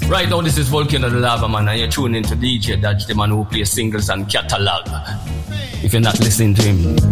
Right now, this is Volcano the Lava Man, and you're tuning into DJ Dodge, the man who plays singles and catalog. If you're not listening to him,